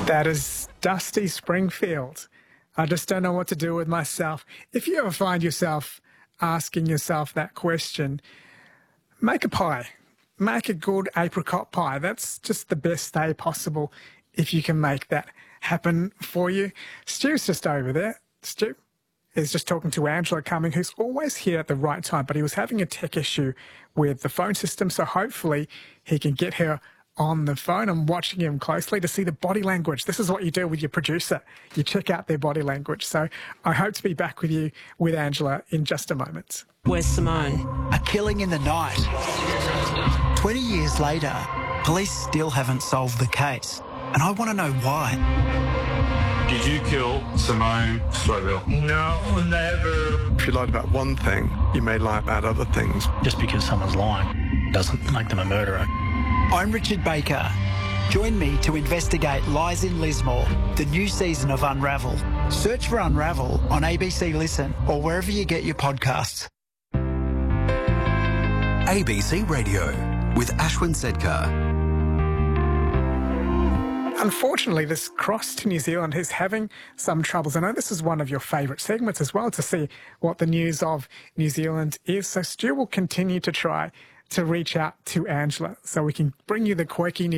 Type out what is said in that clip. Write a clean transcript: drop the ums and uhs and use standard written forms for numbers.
That is Dusty Springfield. I just don't know what to do with myself. If you ever find yourself asking yourself that question, make a pie. Make a good apricot pie. That's just the best day possible if you can make that happen for you. Stu's just over there. Stu is just talking to Angela Cumming, who's always here at the right time, but he was having a tech issue with the phone system, so hopefully he can get her on the phone. I'm watching him closely to see the body language. This is what you do with your producer. You check out their body language. So I hope to be back with you with Angela in just a moment. Where's Simone? A killing in the night. 20 years later, police still haven't solved the case. And I want to know why. Did you kill Simone Strobel? No, never. If you lied about one thing, you may lie about other things. Just because someone's lying doesn't make them a murderer. I'm Richard Baker. Join me to investigate Lies in Lismore, the new season of Unravel. Search for Unravel on ABC Listen or wherever you get your podcasts. ABC Radio with Ashwin Sedkar. Unfortunately, this cross to New Zealand is having some troubles. I know this is one of your favourite segments as well, to see what the news of New Zealand is. So Stu will continue to try to reach out to Angela so we can bring you the quirky news